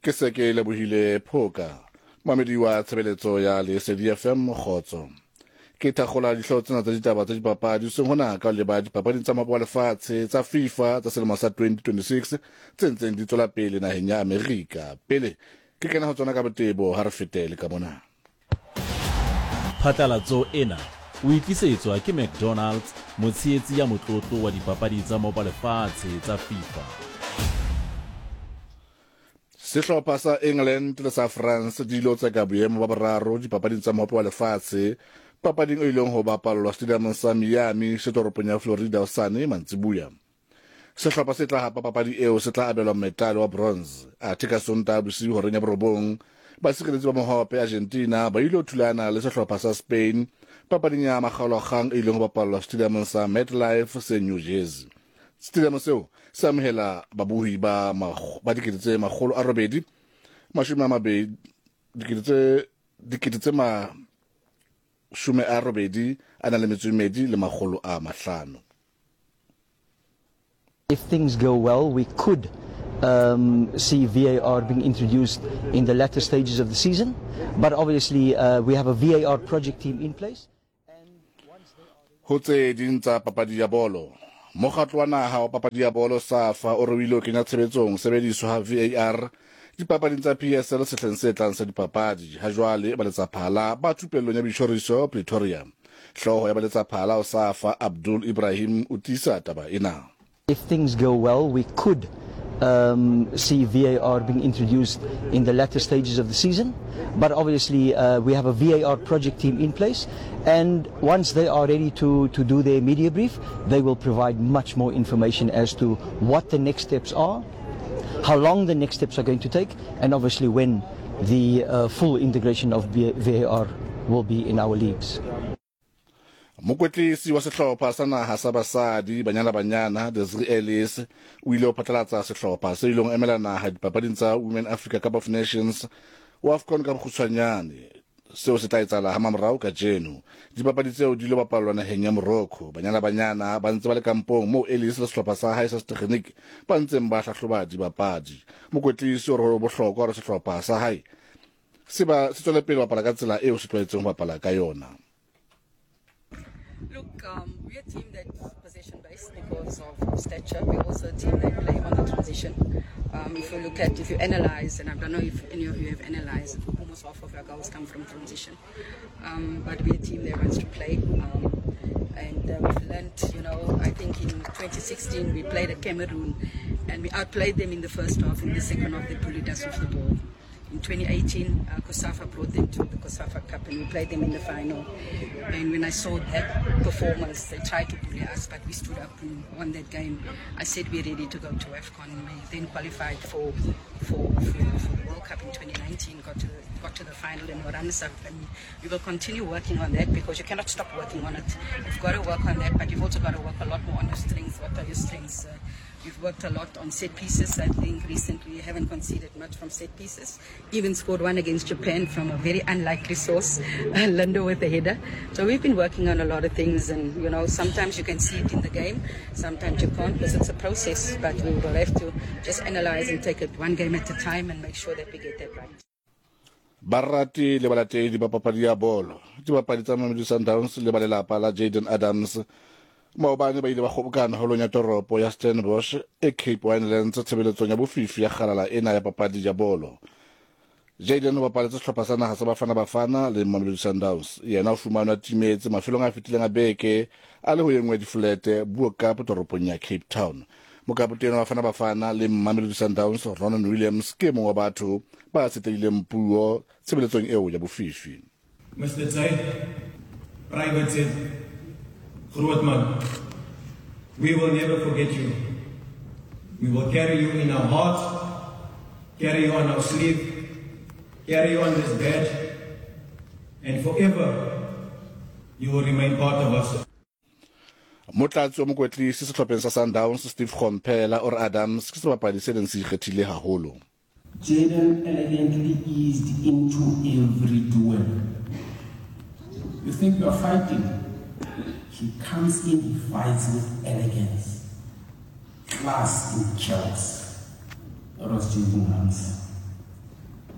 ke se ke lebohile Phoka mamedi wa tshebeletso ya Lesedi FM Kgotso ke thakgola dihlooho tsena tsa ditaba tsa dipapadi seng hona ka le ba dipapadi tsa maboa lefatshe tsa FIFA tsa selemo sa 2026 tse ntseng di tswela pele naheng ya Amerika pele ke kena ho tsona ka botebo ha re fetele ka mona. Phatlalatso ena o itlisetswa ke McDonald's motshehetsi ya motlotlo wa dipapadi tsa maboa lefatshe tsa FIFA. Sehlopha sa England le sa France di ilo tseka boemo ba boraro dipapading tsa maboa lefatshe papading e ileng ho bapallwa stadium sa Miami setoropong ya Florida hosane mantsibuya. Sehlopha se tla hapa papadi eo se tla abelwa medal wa bronze athe ka Sontaha bosiu horeng ya borobong basireletsi ba mohope Argentina ba ilo thulana le sehlopha sa Spain papading ya makgalokgang e ileng ho bapallwa stadium sa MetLife se New Jersey. Stadium seo sa mehela babuhi ba dikete tse 800 dikete tse 80 ana le metso e 250. If things go well, we could see VAR being introduced in the latter stages of the season. But obviously, we have a VAR project team in place. Hotse dinta papadi ya bolo. Mokgatlo wa naha wa papadi ya bolo SAFA o re wile kenya tshebetsong sebediswa ha VAR dipapading tsa PSL sehleng se tlang sa dipapadi ha jwale ba letsa phala ba thupellong ya boitshoriso Pretoria. Hloho ya ba letsa phala o SAFA Abdul Ibrahim o tiisa taba ena. If things go well, we could see VAR being introduced in the latter stages of the season. But obviously, we have a VAR project team in place. And once they are ready to do their media brief, they will provide much more information as to what the next steps are, how long the next steps are going to take, and obviously when the full integration of VAR will be in our leagues. Mokwetlisi wa sehlopha sa naha sa basadi banyana Desiree Ellis o ile o phatlalatsa sehlopha se ileng emela naha dipapading tsa Women Africa Cup of Nations wa AFCON ka bokgutshwanyane seo se tla etsahala ha mamorao ka Jeno. Dipapadi tseo di ile bapallwa naheng ya Morocco banyana ba ntse ba le kampong moo Ellis le sehlopha sa hae sa Stegnik ba ntseng ba hlahloba dibapadi. Mokwetlisi o re ho bohlokwa hore sehlopha sa hae se tswele pele bapala ka tsela eo se tlwaetseng ho bapala ka yona. Look, we're a team that's possession-based because of stature. We're also a team that play on the transition. If you analyze, and I don't know if any of you have analyzed, almost half of our goals come from transition. But we're a team that wants to play. And we've learned, I think in 2016 we played at Cameroon and we outplayed them in the first half. In the second half they bullied us off the ball. In 2018, COSAFA brought them to the COSAFA Cup and we played them in the final. And when I saw that performance, they tried to bully us, but we stood up and won that game. I said we're ready to go to AFCON. We then qualified for the World Cup in 2019, got to the final and were runners-up. And we will continue working on that because you cannot stop working on it. You've got to work on that, but you've also got to work a lot more on your strengths. What are your strengths? We've worked a lot on set pieces. I think recently we haven't conceded much from set pieces. Even scored one against Japan from a very unlikely source, Lando with a header. So we've been working on a lot of things and, sometimes you can see it in the game, sometimes you can't because it's a process. But we will have to just analyze and take it one game at a time and make sure that we get that right. Barati le balatedi ba papadi ya bolo. Dibapadi tsa Mamelodi Sundowns le ba lelapa la Jayden Adams maobane ba ile ba kgobokana holong ya toropo ya Stellenbosch e Cape Winelands tshebeletsong ya bofifi ya kgalala ena ya papadi ya bolo. Jayden o bapaletse sehlopha sa naha sa Bafana le Mamelodi Sundowns. Yena o fumanwa timetse mafelong a fetileng a beke a le ho yengwe diflete buo ka toropong ya Cape Town. Mokapotene wa Bafana le Mamelodi Sundowns Ronan Williams ke mong wa batho ba setelileng puo tshebeletsong eo ya bofifi. Mr. Zaid, Private Zaid, Grootman, we will never forget you. We will carry you in our heart, carry you on our sleeve, carry you on this bed, and forever you will remain part of us. Motlatsi o mokwetlisi sehlopheng sa Sundowns Steve Khompela or Adams ke sebapadi se leng se ikgethile haholo. Jayden elegantly eased into every duel. You think you are fighting? He comes in, he fights with elegance, class and chaos. That was Jayden Adams.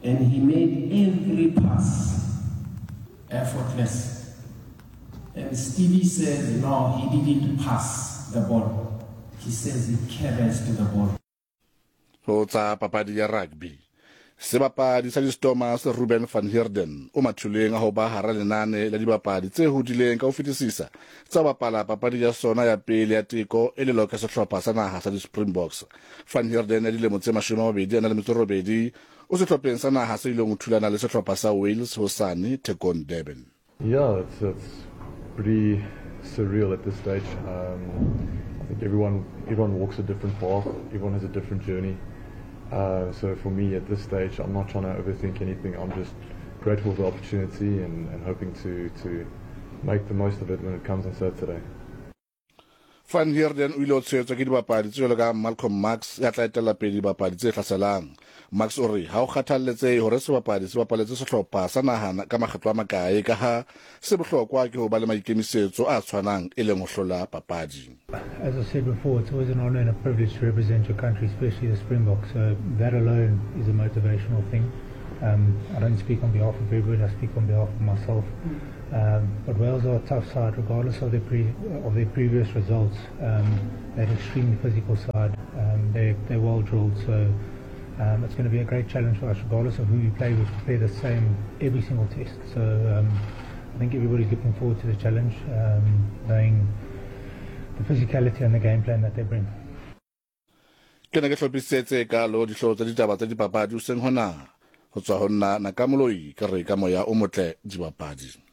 and he made every pass effortless. And Stevie says, no, he didn't pass the ball. He says he carries to the ball. Ho tsa papadi ya rugby. Sebapadi sa Thomas Ruben van Heerden o mathuleng a ho ba hara lenane la dibapadi tse hodileng ka ho fetisisa tsa bapala papadi ya sona ya pele ya teko e le loka sehlopha sa naha sa di-Springboks. Van Heerden ya dilemo tse 28 o sehlopheng sa naha se ileng ho thulana le sehlopha sa Wales hosane Tekong Durban. Yeah, it's pretty surreal at this stage. I think everyone walks a different path, everyone has a different journey. So for me at this stage, I'm not trying to overthink anything. I'm just grateful for the opportunity and hoping to make the most of it when it comes on Saturday. Van Heerden o ile o tshehetswa ke dibapadi tse jwalo ka Malcolm Marx ya tla etella pele dibapadi tse hlaselang. Marx o re ha o kgathaletse hore sebapadi se bapaletse sehlopha sa naha ka makgetlo a makae ka ha se bohlokwa ke ho ba le maikemisetso a tshwanang e leng ho hlola papadi. As I said before, it's always an honor and a privilege to represent your country, especially the Springboks. So that alone is a motivational thing. I don't speak on behalf of everybody, I speak on behalf of myself. But Wales are a tough side, regardless of their previous results. They're an extremely physical side. They're well drilled, so it's going to be a great challenge for us, regardless of who we play with. We play the same every single test. So I think everybody's looking forward to the challenge, knowing the physicality and the game plan that they bring. Ke ne ke hlophisetse ka lo dihloho tsa ditaba tsa dipapadi o seng hona ho tswa ho nna na ka moloi ka re ka moya o motle dibapadi.